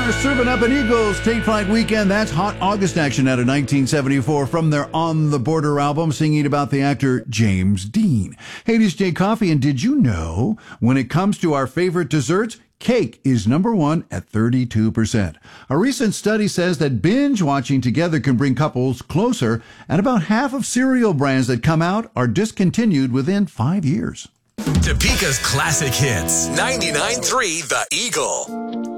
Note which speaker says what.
Speaker 1: Serving up an Eagles Take Flight Weekend. That's hot August action out of 1974 from their On the Border album, singing about the actor James Dean. Hey, this is Jay Coffey, and did you know when it comes to our favorite desserts, cake is number one at 32%. A recent study says that binge watching together can bring couples closer, and about half of cereal brands that come out are discontinued within 5 years.
Speaker 2: Topeka's classic hits. 99.3 The Eagle.